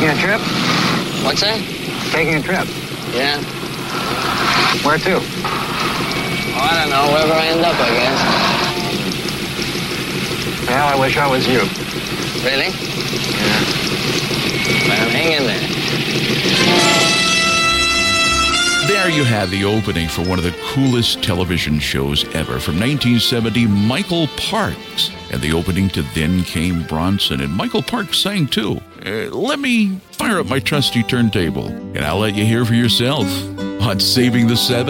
Taking a trip? What's that? Taking a trip. Yeah. Where to? Oh, I don't know. Wherever I end up, I guess. Well, I wish I was you. Really? Yeah. Well, hang in there. There you have the opening for one of the coolest television shows ever. From 1970, Michael Parks. And the opening to Then Came Bronson. And Michael Parks sang too. Let me fire up my trusty turntable, and I'll let you hear for yourself on Saving the Seven.